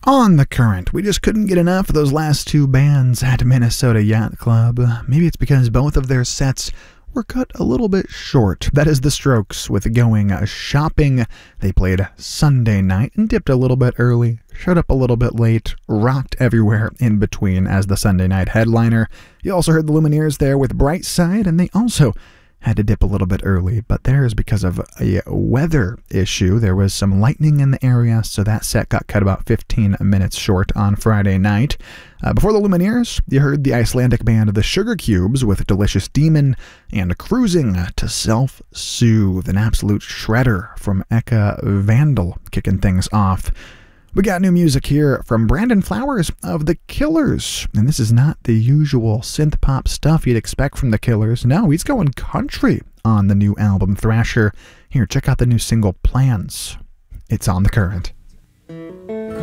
On the Current, we just couldn't get enough of those last two bands at Minnesota Yacht Club. Maybe it's because both of their sets were cut a little bit short. That is the Strokes with Going Shopping. They played Sunday night and dipped a little bit early, showed up a little bit late, rocked everywhere in between as the Sunday night headliner. You also heard the Lumineers there with Bright Side, and they also had to dip a little bit early, but there is because of a weather issue. There was some lightning in the area, so that set got cut about 15 minutes short on Friday night. Before the Lumineers, you heard the Icelandic band The Sugar Cubes with Delicious Demon and Cruising to Self-Soothe, an absolute shredder from Eka Vandal kicking things off. We got new music here from Brandon Flowers of The Killers, and this is not the usual synth-pop stuff you'd expect from The Killers. No, he's going country on the new album Thrasher. Here, check out the new single Plans. It's on The Current.